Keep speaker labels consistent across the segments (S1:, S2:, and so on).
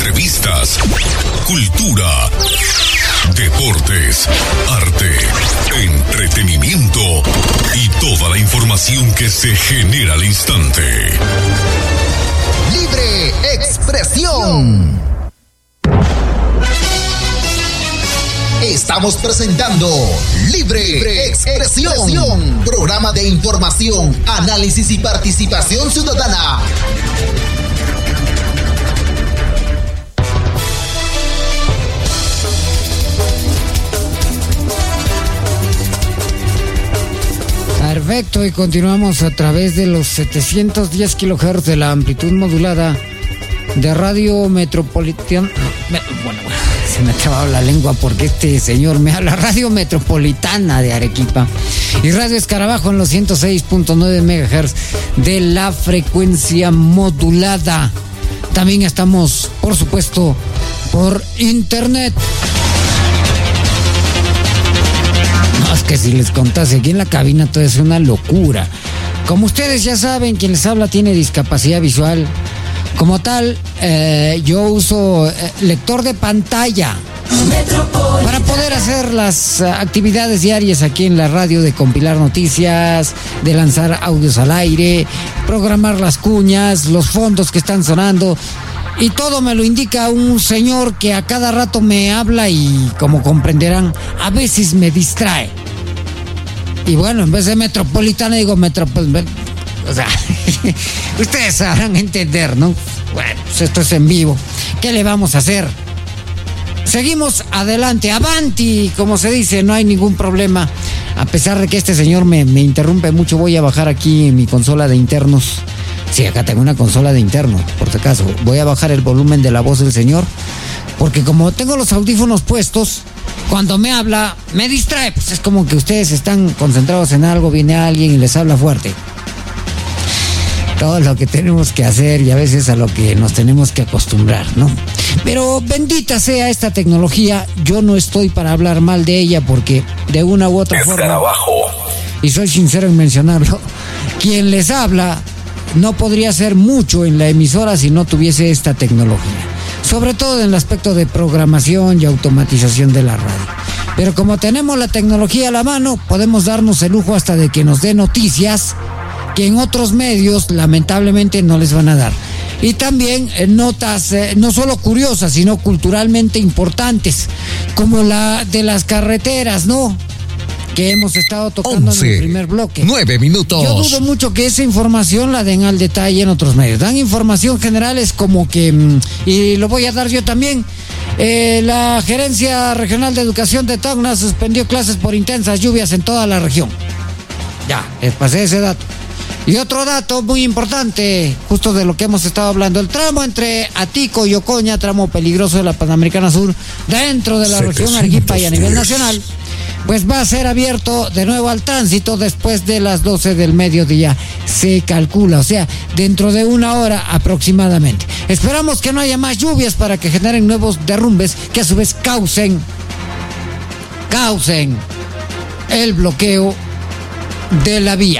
S1: entrevistas, cultura, deportes, arte, entretenimiento y toda la información que se genera al instante.
S2: Libre Expresión. Estamos presentando Libre Expresión, programa de información, análisis y participación ciudadana.
S3: Perfecto, y continuamos a través de los 710 kHz de la amplitud modulada de Radio Metropolitana. Bueno, se me ha trabado la lengua porque este señor me habla. Radio Metropolitana de Arequipa y Radio Escarabajo en los 106.9 MHz de la frecuencia modulada. También estamos, por supuesto, por internet. No, es que si les contase, aquí en la cabina todo es una locura. Como ustedes ya saben, quien les habla tiene discapacidad visual. Como tal, yo uso lector de pantalla para poder hacer las actividades diarias aquí en la radio, de compilar noticias, de lanzar audios al aire, programar las cuñas, los fondos que están sonando. Y todo me lo indica un señor que a cada rato me habla y, como comprenderán, a veces me distrae. Y bueno, en vez de Metropolitana digo Metropolitana. O sea, ustedes sabrán entender, ¿no? Bueno, pues esto es en vivo. ¿Qué le vamos a hacer? Seguimos adelante, avanti, como se dice, no hay ningún problema. A pesar de que este señor me interrumpe mucho, voy a bajar aquí en mi consola de internos. Sí, acá tengo una consola de interno, por si acaso. Voy a bajar el volumen de la voz del señor, porque como tengo los audífonos puestos, cuando me habla, me distrae. Pues es como que ustedes están concentrados en algo, viene alguien y les habla fuerte. Todo lo que tenemos que hacer y a veces a lo que nos tenemos que acostumbrar, ¿no? Pero bendita sea esta tecnología, yo no estoy para hablar mal de ella porque de una u otra forma, y soy sincero en mencionarlo, quien les habla no podría hacer mucho en la emisora si no tuviese esta tecnología, sobre todo en el aspecto de programación y automatización de la radio. Pero como tenemos la tecnología a la mano, podemos darnos el lujo hasta de que nos dé noticias que en otros medios lamentablemente no les van a dar. Y también notas no solo curiosas, sino culturalmente importantes, como la de las carreteras, ¿no? Que hemos estado tocando
S2: 11,
S3: en el primer bloque.
S2: 9 minutos.
S3: Yo dudo mucho que esa información la den al detalle en otros medios. Dan información general, es como que, y lo voy a dar yo también, la Gerencia Regional de Educación de Tacna suspendió clases por intensas lluvias en toda la región. Ya, les pasé ese dato. Y otro dato muy importante, justo de lo que hemos estado hablando, el tramo entre Atico y Ocoña, tramo peligroso de la Panamericana Sur, dentro de la región Arequipa y a nivel nacional, pues va a ser abierto de nuevo al tránsito después de las 12 del mediodía, se calcula, o sea, dentro de una hora aproximadamente. Esperamos que no haya más lluvias para que generen nuevos derrumbes que a su vez causen el bloqueo de la vía.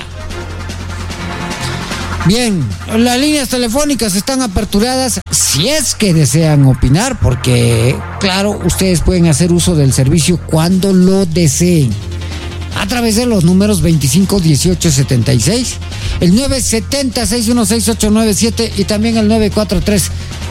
S3: Bien, las líneas telefónicas están aperturadas si es que desean opinar, porque, claro, ustedes pueden hacer uso del servicio cuando lo deseen, a través de los números 25 18 76, el 970 616 897 y también el 943.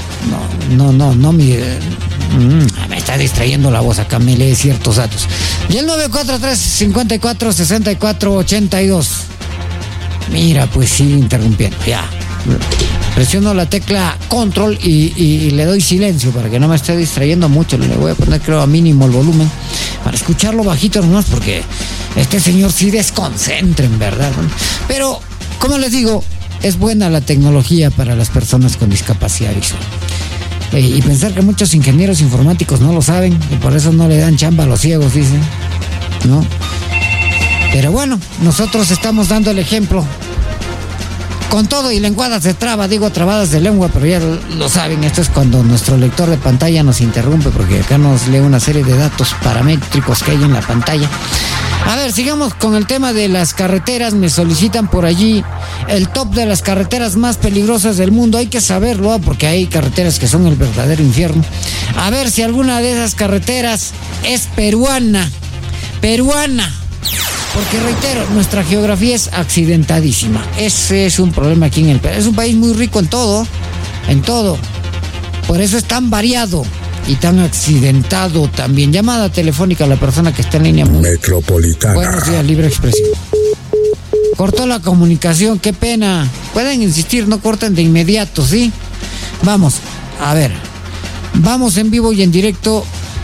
S3: Me está distrayendo la voz, acá me lee ciertos datos. Y el 943 54 64 82. Mira, pues sigue interrumpiendo, ya. Presiono la tecla control y le doy silencio para que no me esté distrayendo mucho. Le voy a poner, creo, a mínimo el volumen para escucharlo bajito nomás, porque este señor sí desconcentra, en verdad, ¿no? Pero, como les digo, es buena la tecnología para las personas con discapacidad visual. Y pensar que muchos ingenieros informáticos no lo saben y por eso no le dan chamba a los ciegos, dicen, ¿no? Pero bueno, nosotros estamos dando el ejemplo Con todo y lenguadas se traba, digo trabadas de lengua, pero ya lo saben, esto es cuando nuestro lector de pantalla nos interrumpe, porque acá nos lee una serie de datos paramétricos que hay en la pantalla. A ver, sigamos con el tema de las carreteras. Me solicitan por allí el top de las carreteras más peligrosas del mundo. Hay que saberlo, porque hay carreteras que son el verdadero infierno. A ver si alguna de esas carreteras es peruana. Porque reitero, nuestra geografía es accidentadísima. Ese es un problema aquí en el Perú. Es un país muy rico en todo. Por eso es tan variado y tan accidentado también. Llamada telefónica a la persona que está en línea.
S4: Metropolitana.
S3: Buenos días, Libre Expresión. Cortó la comunicación, qué pena. Pueden insistir, no corten de inmediato, ¿sí? Vamos, a ver. Vamos en vivo y en directo.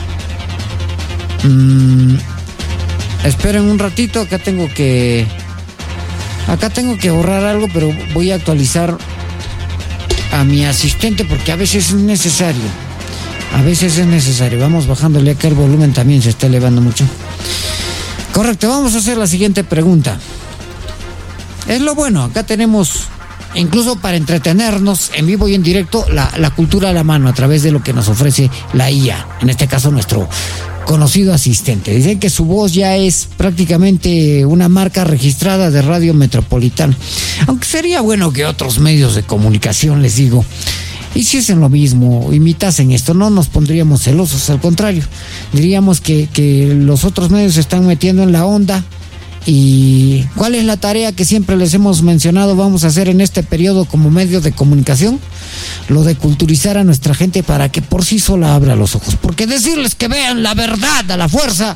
S3: Esperen un ratito, acá tengo que borrar algo, pero voy a actualizar a mi asistente porque a veces es necesario. Vamos bajándole acá el volumen, también se está elevando mucho. Correcto, vamos a hacer la siguiente pregunta. Es lo bueno, acá tenemos, incluso para entretenernos en vivo y en directo, la cultura a la mano a través de lo que nos ofrece la IA, en este caso nuestro conocido asistente. Dicen que su voz ya es prácticamente una marca registrada de Radio Metropolitana. Aunque sería bueno que otros medios de comunicación, les digo, hiciesen lo mismo, imitasen esto. No nos pondríamos celosos, al contrario. Diríamos que los otros medios se están metiendo en la onda. ¿Y cuál es la tarea que siempre les hemos mencionado vamos a hacer en este periodo como medio de comunicación? Lo de culturizar a nuestra gente para que por sí sola abra los ojos. Porque decirles que vean la verdad a la fuerza,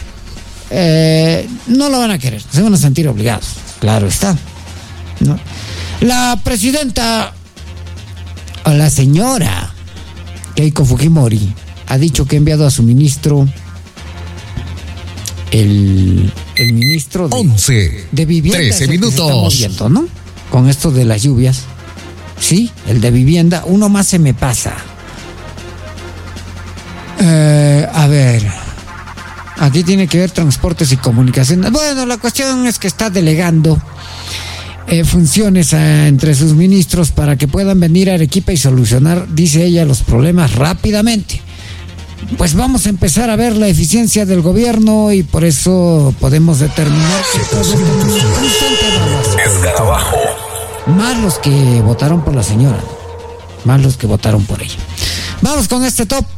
S3: no lo van a querer, se van a sentir obligados. Claro está, ¿no? La presidenta, o la señora Keiko Fujimori, ha dicho que ha enviado a su ministro, el ministro de Vivienda,
S2: 13 minutos.
S3: Viendo, ¿no? Con esto de las lluvias. Sí, el de vivienda, uno más se me pasa. A ver, aquí tiene que ver transportes y comunicaciones. Bueno, la cuestión es que está delegando funciones entre sus ministros para que puedan venir a Arequipa y solucionar, dice ella, los problemas rápidamente. Pues vamos a empezar a ver la eficiencia del gobierno y por eso podemos determinar que todo es constante evaluación.
S1: Escarabajo.
S3: Más los que votaron por la señora, más los que votaron por ella. Vamos con este top.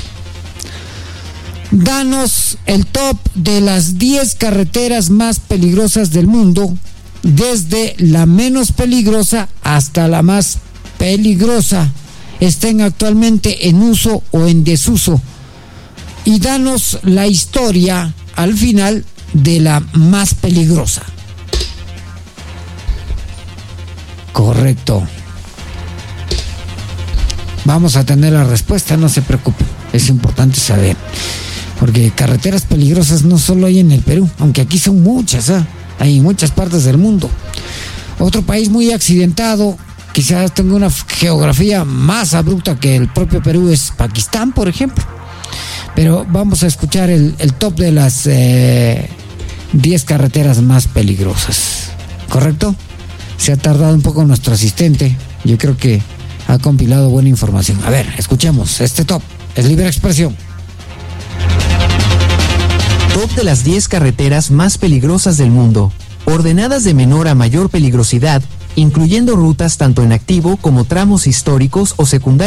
S3: Danos el top de las 10 carreteras más peligrosas del mundo, desde la menos peligrosa hasta la más peligrosa, estén actualmente en uso o en desuso. Y danos la historia al final de la más peligrosa. Correcto. Vamos a tener la respuesta, no se preocupen. Es importante saber. Porque carreteras peligrosas no solo hay en el Perú, aunque aquí son muchas, hay en muchas partes del mundo. Otro país muy accidentado, quizás tenga una geografía más abrupta que el propio Perú, es Pakistán, por ejemplo. Pero vamos a escuchar el top de las 10 carreteras más peligrosas. ¿Correcto? Se ha tardado un poco nuestro asistente. Yo creo que ha compilado buena información. A ver, escuchemos este top. Es Libre Expresión.
S5: Top de las 10 carreteras más peligrosas del mundo, ordenadas de menor a mayor peligrosidad, incluyendo rutas tanto en activo como tramos históricos o secundarios.